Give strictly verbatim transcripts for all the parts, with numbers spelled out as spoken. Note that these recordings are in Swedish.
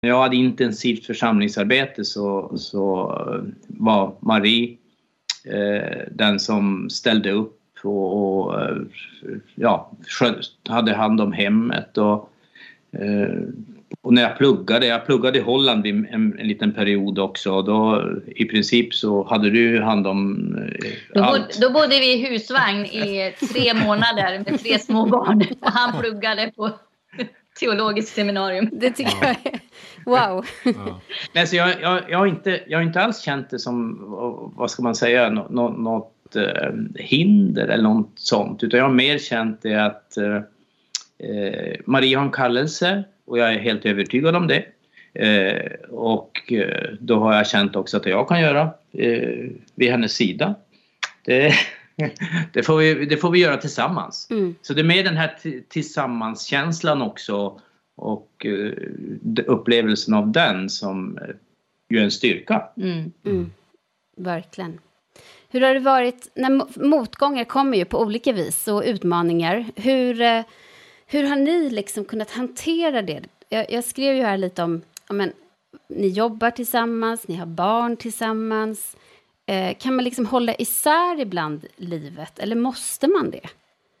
När jag hade intensivt församlingsarbete så, så var Marie eh, den som ställde upp och, och ja, hade hand om hemmet. Och, eh, och när jag pluggade, jag pluggade i Holland en, en, en liten period också. Och då i princip så hade du hand om eh, då, allt. Bod, då bodde vi i husvagn i tre månader med tre små barn. Och han pluggade på teologiskt seminarium. Det tycker jag är... Wow. Ja. Nej, så jag, jag, jag, har inte, jag har inte alls känt det som, vad ska man säga, något, något eh, hinder eller något sånt. Utan jag har mer känt det att eh, Maria har en kallelse och jag är helt övertygad om det. Eh, och eh, då har jag känt också att jag kan göra eh, vid hennes sida. Det Det får vi, det får vi göra tillsammans. Mm. Så det är med den här t- tillsammanskänslan också och uh, upplevelsen av den som uh, ju är en styrka. Mm. Mm. Verkligen. Hur har det varit när motgångar kommer ju på olika vis och utmaningar? Hur, uh, hur har ni liksom kunnat hantera det? Jag, jag skrev ju här lite om, ja, men, ni jobbar tillsammans, ni har barn tillsammans. Kan man liksom hålla isär ibland livet? Eller måste man det?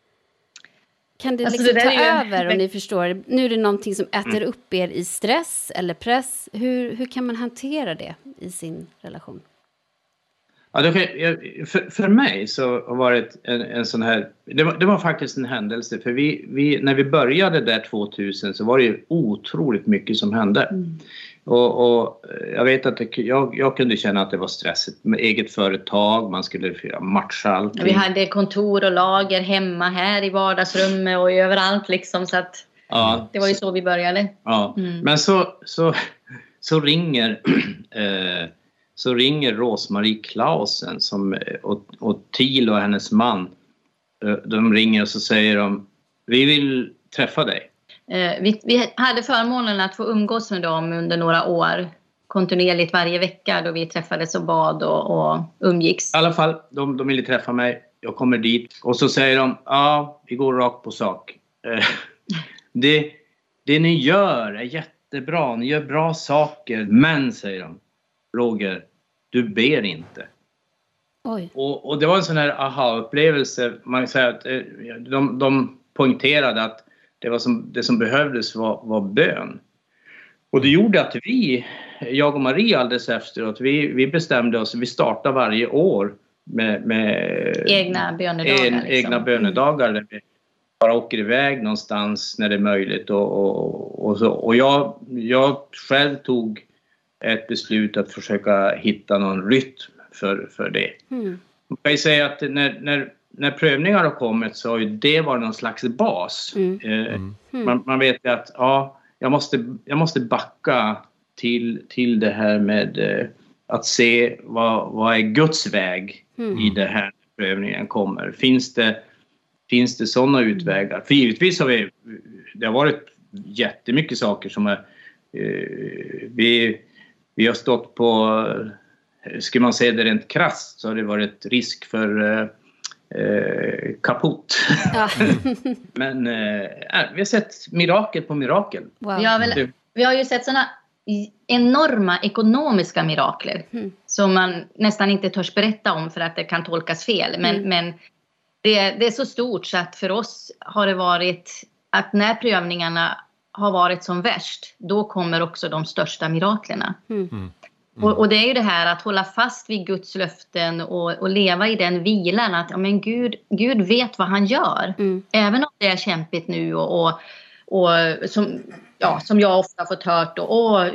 Kan det alltså liksom det ta ju... över om ni förstår? Nu är det någonting som äter mm. upp er i stress eller press. Hur, hur kan man hantera det i sin relation? Ja, det, för, för mig så har det varit en, en sån här... Det var, det var faktiskt en händelse. För vi, vi, när vi började där tvåtusen så var det ju otroligt mycket som hände. Mm. Och, och jag vet att det, jag, jag kunde känna att det var stressigt med eget företag, man skulle matcha allt. Vi hade kontor och lager hemma här i vardagsrummet och överallt liksom, så att ja, det var ju så, så vi började. Ja, mm. Men så, så, så ringer eh, så ringer Rosmarie Klausen som, och, och Tilo och hennes man, de ringer och så säger de, vi vill träffa dig. Vi, vi hade förmånen att få umgås med dem under några år kontinuerligt varje vecka då vi träffades och bad och, och umgicks. I alla fall, de, de ville träffa mig. Jag kommer dit och så säger de, ja, vi går rakt på sak. det, det ni gör är jättebra, ni gör bra saker. Men, säger de, Roger, du ber inte. Oj. Och, och det var en sån här aha-upplevelse. Man säger att de, de poängterade att det, var som, det som behövdes var, var bön. Och det gjorde att vi, jag och Maria alldeles efteråt, vi, vi bestämde oss, vi startar varje år med, med egna bönedagar. En, liksom. Egna bönedagar där vi bara åker iväg någonstans när det är möjligt. Och, och, och, så. och jag, jag själv tog ett beslut att försöka hitta någon rytm för, för det. Mm. Man kan ju säga att när... när När prövningar har kommit så har ju det varit någon slags bas. Mm. Eh, mm. Man, man vet ju att ja, jag, måste, jag måste backa till, till det här med eh, att se vad, vad är Guds väg mm. i det här prövningen kommer. Finns det, finns det sådana utvägar? För givetvis har vi, det har varit jättemycket saker som är, eh, vi, vi har stått på, ska man säga det rent krasst, så har det varit risk för eh, Eh, kaputt. Ja. Men eh, vi har sett mirakel på mirakel. Wow. Vi, har väl, vi har ju sett sådana enorma ekonomiska mirakler mm. som man nästan inte törs berätta om för att det kan tolkas fel. Men, mm. men det, det är så stort så att för oss har det varit att när prövningarna har varit som värst, då kommer också de största miraklerna. Mm. Mm. Mm. Och, och det är ju det här att hålla fast vid Guds löften och, och leva i den vilan att ja, men Gud, Gud vet vad han gör. Mm. Även om det är kämpigt nu och, och, och som, ja, som jag ofta fått hört och, och,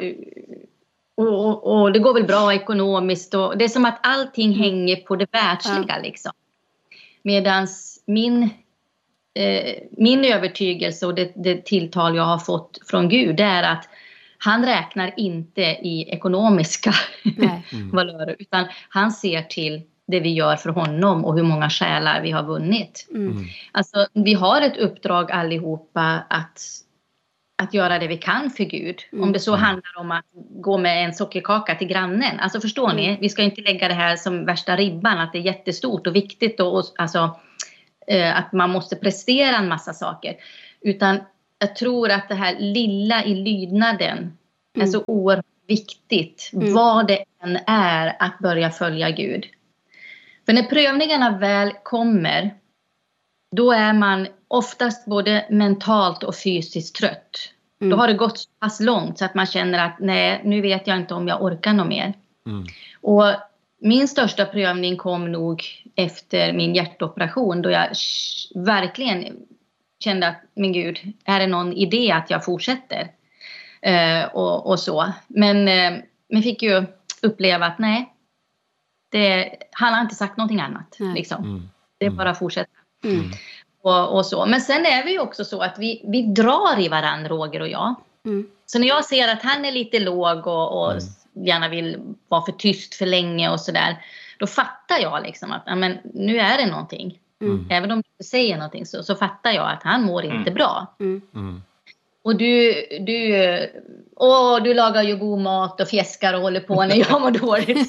och, och det går väl bra ekonomiskt. Och det är som att allting mm. hänger på det världsliga ja. liksom. Medans min, eh, min övertygelse och det, det tilltal jag har fått från Gud, det är att han räknar inte i ekonomiska mm. valörer, utan han ser till det vi gör för honom och hur många själar vi har vunnit. Mm. Alltså, vi har ett uppdrag allihopa att, att göra det vi kan för Gud. Mm. Om det så handlar om att gå med en sockerkaka till grannen. Alltså förstår mm. ni? Vi ska inte lägga det här som värsta ribban, att det är jättestort och viktigt och, och alltså, eh, att man måste prestera en massa saker. Utan jag tror att det här lilla i lydnaden är så oerhört viktigt. Mm. Vad det än är att börja följa Gud. För när prövningarna väl kommer, då är man oftast både mentalt och fysiskt trött. Mm. Då har det gått så pass långt så att man känner att nej, nu vet jag inte om jag orkar något mer. Mm. Och min största prövning kom nog efter min hjärtoperation, då jag verkligen kände att, min Gud, är det någon idé att jag fortsätter? Eh, och, och så. Men eh, man fick ju uppleva att nej, det, han har inte sagt någonting annat. Liksom. Mm. Det är bara att fortsätta. Mm. Och, och så. Men sen är vi ju också så att vi, vi drar i varandra, Roger och jag. Mm. Så när jag ser att han är lite låg och, och mm. gärna vill vara för tyst för länge och sådär, då fattar jag liksom att amen, nu är det någonting. Mm. Även om du inte säger någonting så, så fattar jag att han mår inte mm. bra. Mm. Mm. Och du, du, åh, du lagar ju god mat och fjäskar och håller på när jag mår dåligt. Så.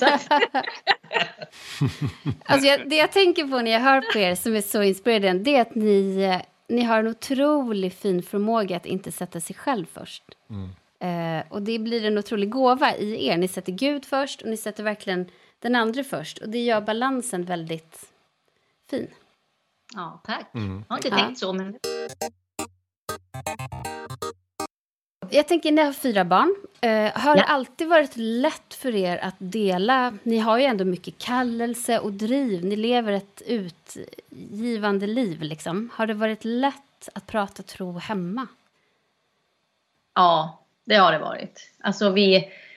Alltså jag, det jag tänker på när jag hör på er som är så inspirerande, det är att ni, ni har en otrolig fin förmåga att inte sätta sig själv först. Mm. Eh, och det blir en otrolig gåva i er. Ni sätter Gud först och ni sätter verkligen den andra först. Och det gör balansen väldigt fin. Ja, tack. Mm. Jag har inte ja. tänkt så, men... Jag tänker, ni har fyra barn. Uh, har ja. det alltid varit lätt för er att dela? Ni har ju ändå mycket kallelse och driv. Ni lever ett utgivande liv, liksom. Har det varit lätt att prata tro hemma? Ja, det har det varit. Alltså vi...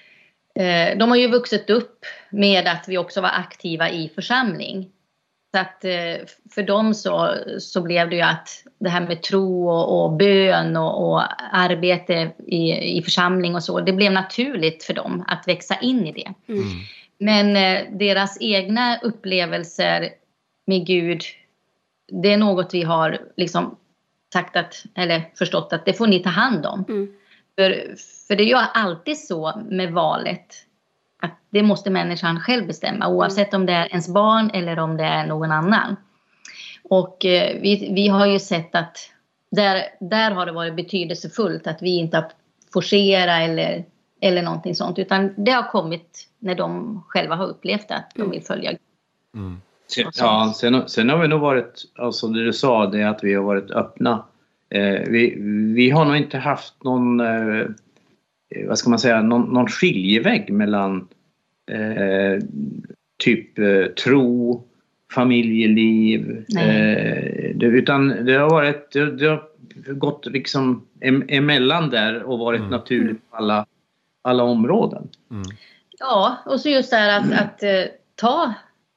Eh, de har ju vuxit upp med att vi också var aktiva i församling. Så att eh, för dem så, så blev det ju att det här med tro och, och bön och, och arbete i, i församling och så, det blev naturligt för dem att växa in i det. Mm. Men eh, deras egna upplevelser med Gud, det är något vi har liksom sagt att, eller förstått att det får ni ta hand om. Mm. För, för det är ju alltid så med valet. Att det måste människan själv bestämma. Oavsett om det är ens barn eller om det är någon annan. Och eh, vi, vi har ju sett att där, där har det varit betydelsefullt. Att vi inte har forcerat eller, eller någonting sånt. Utan det har kommit när de själva har upplevt att de vill följa. Mm. Sen, ja, sen, sen har vi nog varit, alltså det du sa, det är att vi har varit öppna. Eh, vi, vi har nog inte haft någon... Eh, vad ska man säga, någon, någon skiljevägg mellan eh, typ eh, tro, familjeliv. Eh, det, utan det har varit, det, det har gått liksom emellan där och varit mm. naturligt på alla, alla områden. Mm. Ja, och så just det här att, att uh, ta,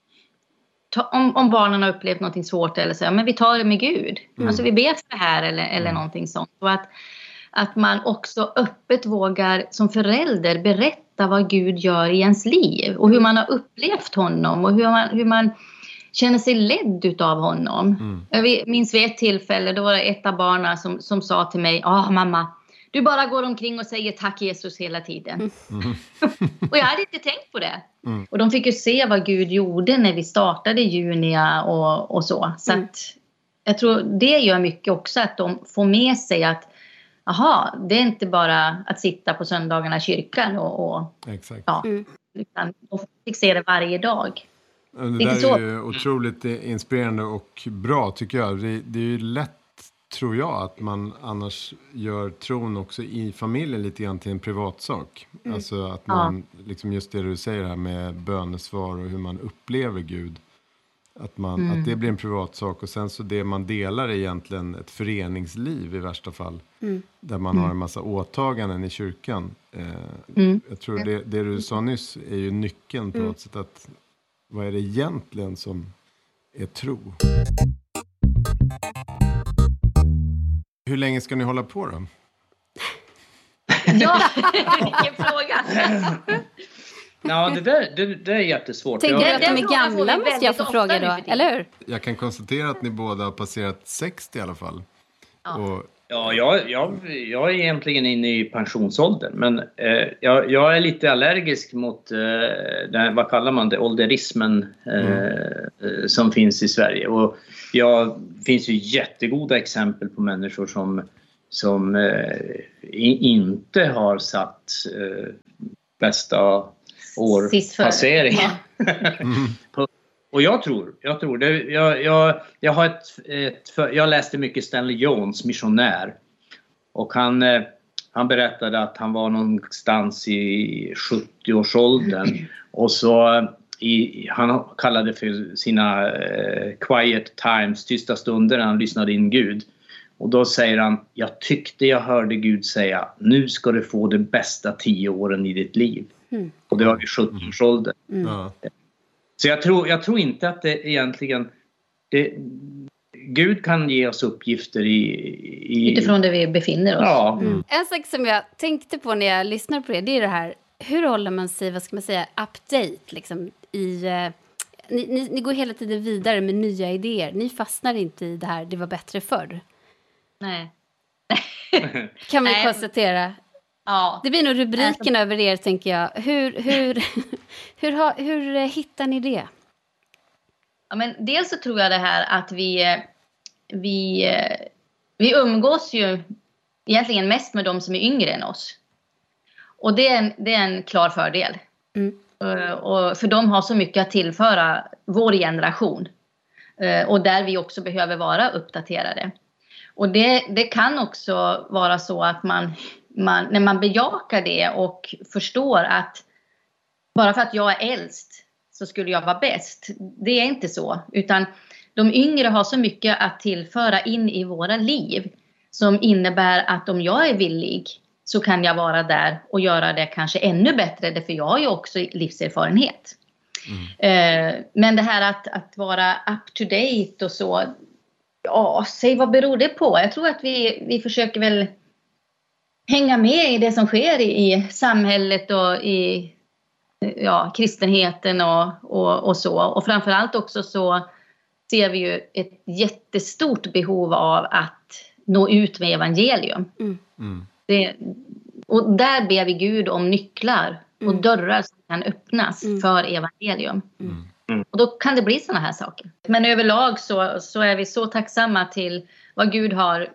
ta om, om barnen har upplevt något svårt eller så, men vi tar det med Gud. Mm. Alltså vi ber för det här eller, eller mm. någonting sånt. Och att Att man också öppet vågar som förälder berätta vad Gud gör i ens liv. Och hur man har upplevt honom. Och hur man, hur man känner sig ledd utav honom. Mm. Jag minns vid ett tillfälle, då var det ett av barnen som, som sa till mig. Ja, mamma, du bara går omkring och säger tack Jesus hela tiden. Mm. Och jag hade inte tänkt på det. Mm. Och de fick ju se vad Gud gjorde när vi startade Junia och, och så. Så mm. att jag tror det gör mycket också att de får med sig att aha, det är inte bara att sitta på söndagarna i kyrkan och, och Exakt. Ja, mm. utan de fick se det varje dag. Det, det där så. är ju otroligt inspirerande och bra tycker jag. Det, det är ju lätt, tror jag, att man annars gör tron också i familjen lite grann till en privatsak. Mm. Alltså att man, ja. liksom just det du säger här med bönesvar och hur man upplever Gud. Att, man, mm. att det blir en privatsak och sen så det man delar är egentligen ett föreningsliv i värsta fall. Mm. Där man mm. har en massa åtaganden i kyrkan. Eh, mm. Jag tror det, det du sa nyss är ju nyckeln på mm. något sätt att vad är det egentligen som är tro? Hur länge ska ni hålla på då? Ja, vilken fråga. Ja, det där, det, det är jättesvårt. Tänker du att de är gamla, måste jag få fråga då, eller hur? Jag kan konstatera att ni båda har passerat sextio i alla fall. Ja, och... ja jag, jag, jag är egentligen inne i pensionsåldern. Men eh, jag, jag är lite allergisk mot, eh, den, vad kallar man det, ålderismen eh, mm. som finns i Sverige. Och ja, det finns ju jättegoda exempel på människor som som eh, inte har satt eh, bästa årpassering. Ja. Och jag tror, jag tror det, jag, jag, jag har ett, ett jag läste mycket Stanley Jones, missionär, och han eh, han berättade att han var någonstans i sjuttio-årsåldern och så i, han kallade för sina eh, quiet times, tysta stunder när han lyssnade in Gud. Och då säger han, jag tyckte jag hörde Gud säga, nu ska du få de bästa tio åren i ditt liv. Mm. Och det var vid sjutton-årsåldern. Mm. Så jag tror, jag tror inte att det egentligen... Det, Gud kan ge oss uppgifter i, i... utifrån där vi befinner oss. Ja. Mm. En sak som jag tänkte på när jag lyssnar på det, det är det här, hur håller man sig, vad ska man säga, update liksom i... Eh, ni, ni, ni går hela tiden vidare med nya idéer. Ni fastnar inte i det här, det var bättre förr. Nej. Kan man Nej. konstatera. Ja. Det blir nog rubriken över er, tänker jag. Hur, hur, hur, hur, hur hittar ni det? Ja, men dels så tror jag det här att vi, vi, vi umgås ju egentligen mest med de som är yngre än oss. Och det är en, det är en klar fördel. Mm. Och för de har så mycket att tillföra vår generation. Och där vi också behöver vara uppdaterade. Och det, det kan också vara så att man, man, när man bejakar det och förstår att bara för att jag är äldst så skulle jag vara bäst. Det är inte så. Utan de yngre har så mycket att tillföra in i våra liv. Som innebär att om jag är villig så kan jag vara där och göra det kanske ännu bättre. För jag har ju också livserfarenhet. Mm. Men det här att, att vara up to date och så. Ja, säg vad beror det på? Jag tror att vi, vi försöker väl hänga med i det som sker i, i samhället och i ja, kristenheten och, och, och så. Och framförallt också så ser vi ju ett jättestort behov av att nå ut med evangelium. Mm. Mm. Det, och där ber vi Gud om nycklar och dörrar som kan öppnas mm. för evangelium. Mm. Mm. Och då kan det bli såna här saker. Men överlag så, så är vi så tacksamma till vad Gud har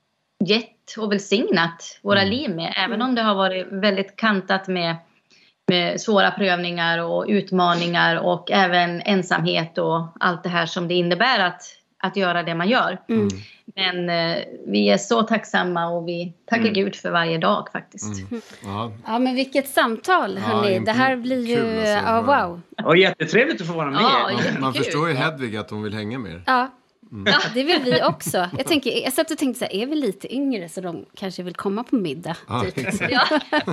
gett och välsignat våra mm. liv med. Även mm. om det har varit väldigt kantat med, med svåra prövningar och utmaningar och även ensamhet och allt det här som det innebär att, att göra det man gör. Mm. Men eh, vi är så tacksamma och vi tackar mm. Gud för varje dag faktiskt. Mm. Ja. ja, men vilket samtal, hörni. Ja, det här blir ju... Kul, alltså, ja, wow. Och jättetrevligt att få vara med. Ja, man förstår ju Hedvig att hon vill hänga med er. Ja. Mm. Ja, det vill vi också. Jag, tänker, jag satt och tänkte så här, är vi lite yngre så de kanske vill komma på middag? Ja, typ. Ja.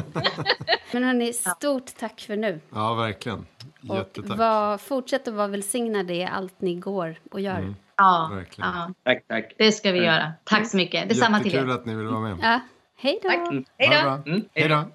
Men hörni, stort tack för nu. Ja, verkligen. Jättetack. Och var, fortsätt att vara välsignade i allt ni går och gör. Mm. Ja, ja, tack, tack. Det ska vi göra. Tack så mycket. Detsamma till er. Jättekul att ni vill vara med. Ja. Hej då. Mm. Hej då. Mm. Hej då.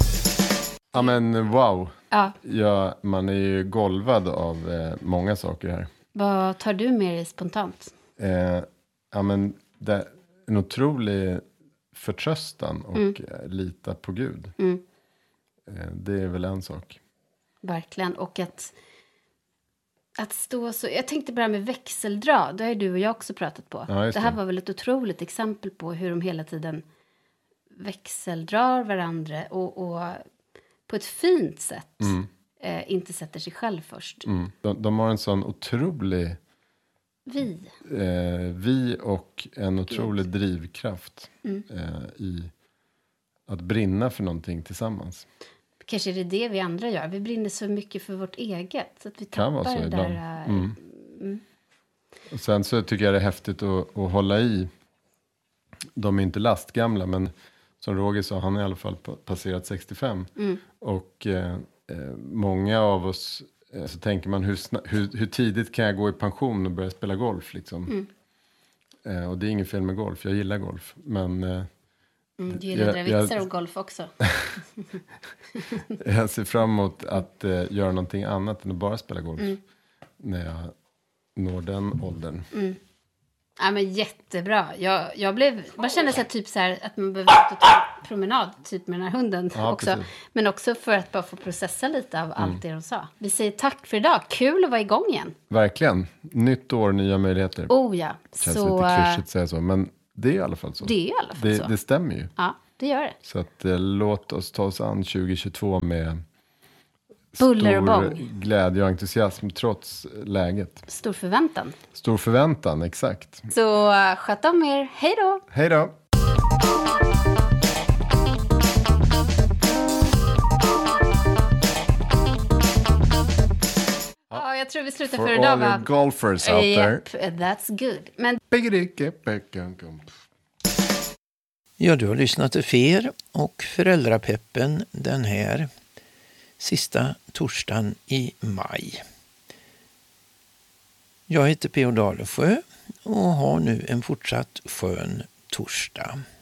Ja, men wow. Ja. Ja, man är ju golvad av eh, många saker här. Vad tar du med dig spontant? Eh, ja, men det är en otrolig förtröstan och mm. lita på Gud. Mm. Eh, det är väl en sak. Verkligen. Och att, att stå så... Jag tänkte bara med växeldra. Det har ju du och jag också pratat på. Ja, det här det. var väl ett otroligt exempel på hur de hela tiden växeldrar varandra. Och, och på ett fint sätt mm. eh, inte sätter sig själv först. Mm. De, de har en sån otrolig... Vi. Eh, vi och en otrolig Gud. drivkraft mm. eh, i att brinna för någonting tillsammans. Kanske är det det vi andra gör. Vi brinner så mycket för vårt eget. Så att vi tappar kan vara så det ibland. Där. Mm. Mm. Och sen så tycker jag det är häftigt att, att hålla i. De är inte lastgamla, men som Roger sa, han är i alla fall passerat sextiofem. Mm. Och eh, många av oss... Så tänker man hur, sna- hur, hur tidigt kan jag gå i pension och börja spela golf liksom. Mm. Eh, och det är ingen fel med golf, jag gillar golf. Men, eh, mm, du gillar dravitsar och golf också. Jag ser fram emot att eh, göra någonting annat än att bara spela golf. Mm. När jag når den åldern. Mm. Ja, men jättebra. Jag, jag blev, man känner sig typ så här att man behöver ta promenad typ med den här hunden ja, också. Precis. Men också för att bara få processa lite av mm. allt det de sa. Vi säger tack för idag. Kul att vara igång igen. Verkligen. Nytt år, nya möjligheter. Oh ja. Känns så... lite klyschigt att säga så. Men Det är i alla fall så. Det är i alla fall det, så. Det stämmer ju. Ja, det gör det. Så att, eh, låt oss ta oss an tjugo tjugotvå med Buller och stor bång. glädje och entusiasm trots läget. Stor förväntan. Stor förväntan, exakt. Så uh, sköt om er. Hej då! Hej då! Ja, jag tror vi slutar For för idag, all va? your golfers out there. Yep, that's good. Men Ja, du har lyssnat till Fer och Föräldrapeppen den här sista torsdagen i maj. Jag heter P O Dalesjö och har nu en fortsatt skön torsdag.